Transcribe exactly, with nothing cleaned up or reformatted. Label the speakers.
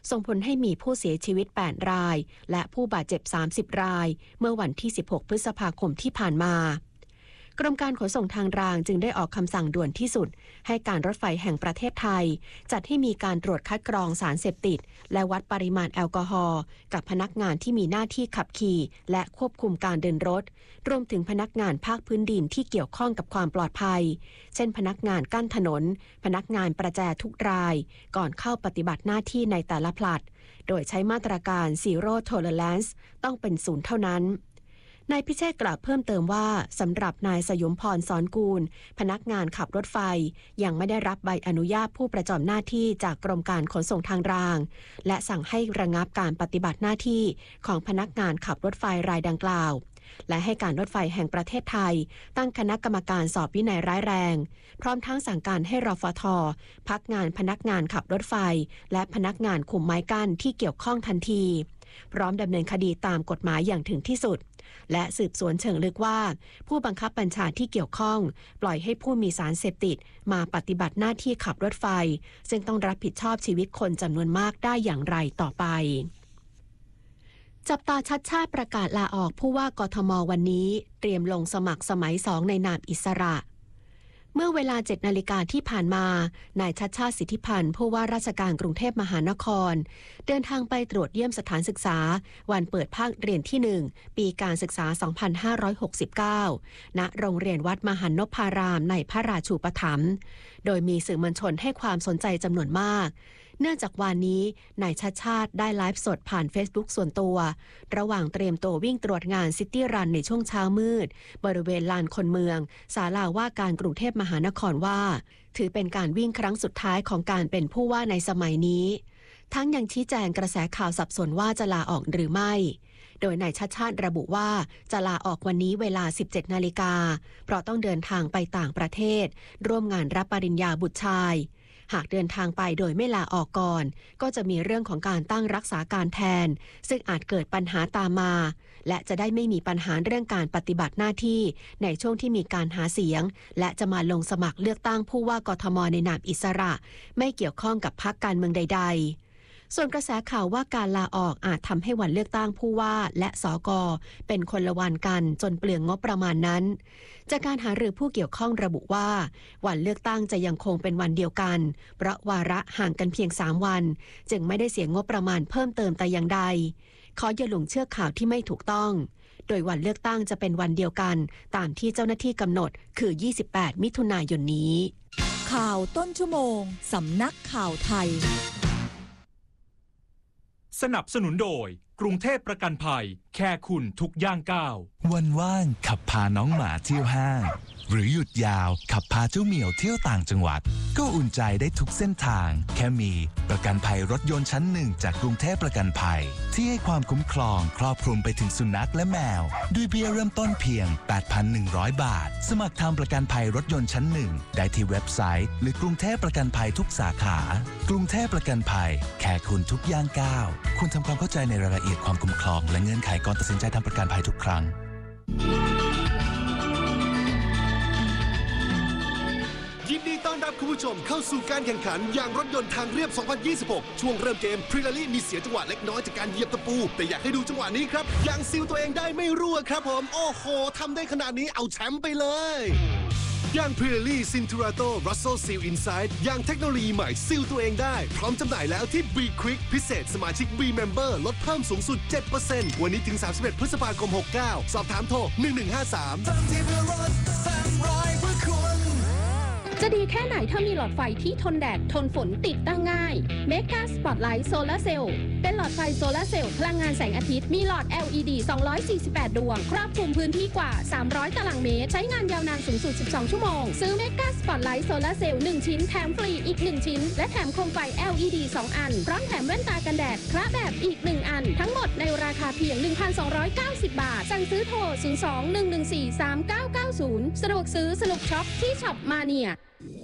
Speaker 1: ส่งผลให้มีผู้เสียชีวิตแปดรายและผู้บาดเจ็บสามสิบรายเมื่อวันที่สิบหกพฤษภาคมที่ผ่านมากรมการขนส่งทางรางจึงได้ออกคำสั่งด่วนที่สุดให้การรถไฟแห่งประเทศไทยจัดให้มีการตรวจคัดกรองสารเสพติดและวัดปริมาณแอลกอฮอล์กับพนักงานที่มีหน้าที่ขับขี่และควบคุมการเดินรถรวมถึงพนักงานภาคพื้นดินที่เกี่ยวข้องกับความปลอดภัยเช่นพนักงานกั้นถนนพนักงานประแจทุกรายก่อนเข้าปฏิบัติหน้าที่ในแต่ละผลัดโดยใช้มาตรการ Zero Tolerance ต้องเป็นศูนย์เท่านั้นนายพิเชษฐ์กล่าวเพิ่มเติมว่าสำหรับนายสยมพรสอนกูลพนักงานขับรถไฟยังไม่ได้รับใบอนุญาตผู้ประจำหน้าที่จากกรมการขนส่งทางรางและสั่งให้ระงับการปฏิบัติหน้าที่ของพนักงานขับรถไฟรายดังกล่าวและให้การรถไฟแห่งประเทศไทยตั้งคณะกรรมการสอบวินัยร้ายแรงพร้อมทั้งสั่งการให้รฟท.พักงานพนักงานขับรถไฟและพนักงานคุมไม้กั้นที่เกี่ยวข้องทันทีพร้อมดำเนินคดีตามกฎหมายอย่างถึงที่สุดและสืบสวนเชิงลึกว่าผู้บังคับบัญชาที่เกี่ยวข้องปล่อยให้ผู้มีสารเสพติดมาปฏิบัติหน้าที่ขับรถไฟซึ่งต้องรับผิดชอบชีวิตคนจำนวนมากได้อย่างไรต่อไปจับตาชัดชาติประกาศลาออกผู้ว่ากทมวันนี้เตรียมลงสมัครสมัยสองในนามอิสระเมื่อเวลา เจ็ดนาฬิกาที่ผ่านมานายชัชชาติสิทธิพันธ์ผู้ว่าราชการกรุงเทพมหานครเดินทางไปตรวจเยี่ยมสถานศึกษาวันเปิดภาคเรียนที่หนึ่งปีการศึกษาสองพันห้าร้อยหกสิบเก้าณโรงเรียนวัดมหันนพารามในพระราชูปถัมภ์โดยมีสื่อมวลชนให้ความสนใจจำนวนมากเนื่องจากวันนี้นายชัชชาติได้ไลฟ์สดผ่าน Facebook ส่วนตัวระหว่างเตรียมตัววิ่งตรวจงานซิตี้รันในช่วงเช้ามืดบริเวณลานคนเมืองศาลาว่าการกรุงเทพมหานครว่าถือเป็นการวิ่งครั้งสุดท้ายของการเป็นผู้ว่าในสมัยนี้ทั้งยังชี้แจงกระแสข่าวสับสนว่าจะลาออกหรือไม่โดยนายชัชชาติระบุว่าจะลาออกวันนี้เวลา สิบเจ็ดนาฬิกาเพราะต้องเดินทางไปต่างประเทศร่วมงานรับปริญญาบุตรชายหากเดินทางไปโดยไม่ลาออกก่อนก็จะมีเรื่องของการตั้งรักษาการแทนซึ่งอาจเกิดปัญหาตามมาและจะได้ไม่มีปัญหาเรื่องการปฏิบัติหน้าที่ในช่วงที่มีการหาเสียงและจะมาลงสมัครเลือกตั้งผู้ว่ากทมในนามอิสระไม่เกี่ยวข้องกับพรรคการเมืองใดๆส่วนกระแสข่าวว่าการลาออกอาจทำให้วันเลือกตั้งผู้ว่าและสก.เป็นคนละวันกันจนเปลืองงบประมาณนั้นจากการหารือผู้เกี่ยวข้องระบุว่าวันเลือกตั้งจะยังคงเป็นวันเดียวกันเพราะวาระห่างกันเพียงสามวันจึงไม่ได้เสียงบประมาณเพิ่มเติมแต่อย่างใดขออย่าหลงเชื่อข่าวที่ไม่ถูกต้องโดยวันเลือกตั้งจะเป็นวันเดียวกันตามที่เจ้าหน้าที่กำหนดคือยี่สิบแปดมิถุนายนนี้
Speaker 2: ข่าวต้นชั่วโมงสำนักข่าวไทย
Speaker 3: สนับสนุนโดยกรุงเทพประกันภัยแค่คุณทุกย่างก้าว
Speaker 4: วันว่างขับพาน้องหมาเที่ยวห้างหรือหยุดยาวขับพาเจ้าเหมียวเที่ยวต่างจังหวัดก็อุ่นใจได้ทุกเส้นทางแค่มีประกันภัยรถยนต์ชั้นหนึ่งจากกรุงเทพประกันภัยที่ให้ความคุ้มครองครอบคลุมไปถึงสุนัขและแมวด้วยเบี้ยเริ่มต้นเพียง แปดพันหนึ่งร้อย บาทสมัครทำประกันภัยรถยนต์ชั้นหนึ่งได้ที่เว็บไซต์หรือกรุงเทพประกันภัยทุกสาขากรุงเทพประกันภัยแค่คุณทุกย่างก้าวคุณทำความเข้าใจในรายละเอียดความคุ้มครองและเงื่อนไขก่อนตัดสินใจทำประกันภัยทุกครั้ง
Speaker 5: ยินดีต้อนรับคุณผู้ชมเข้าสู่การแข่งขันยางรถยนต์ทางเรียบ สองพันยี่สิบหก ช่วงเริ่มเกมพรีลารี่มีเสียจังหวะเล็กน้อยจากการเหยียบตะปูแต่อยากให้ดูจังหวะนี้ครับยางซีลตัวเองได้ไม่รั่วครับผมโอ้โหทำได้ขนาดนี้เอาแชมป์ไปเลยยางพรีลารี่ซินทูราโตรัสเซลซีลอินไซด์ยางเทคโนโลยีใหม่ซีลตัวเองได้พร้อมจำหน่ายแล้วที่ B Quick พิเศษสมาชิก B Member ลดเพิ่มสูงสุด เจ็ดเปอร์เซ็นต์ วันนี้ถึงสามสิบเอ็ดพฤษภาคมหกเก้าสอบถามโทรหนึ่งหนึ่งห้าสาม
Speaker 6: จะดีแค่ไหนถ้ามีหลอดไฟที่ทนแดดทนฝนติดตั้งง่าย Mega Spotlight Solar Cell เป็นหลอดไฟโซลาร์เซลล์พลังงานแสงอาทิตย์มีหลอด แอล อี ดี สองร้อยสี่สิบแปด ดวงครอบคลุมพื้นที่กว่าสามร้อยตารางเมตรใช้งานยาวนานสูงสุดสิบสองชั่วโมงซื้อ Mega Spotlight Solar Cell หนึ่งชิ้นแถมฟรีอีกหนึ่งชิ้นและแถมโคมไฟ แอล อี ดี สองอันพร้อมแถมแว่นตากันแดดคระแบบอีกหนึ่งอันทั้งหมดในราคาเพียง หนึ่งพันสองร้อยเก้าสิบ บาทสั่งซื้อโทรศูนย์ สอง หนึ่ง หนึ่ง สี่ สาม เก้า เก้า ศูนย์สะดวกซื้อสนุกช็อปที่ช็อปมาเนีย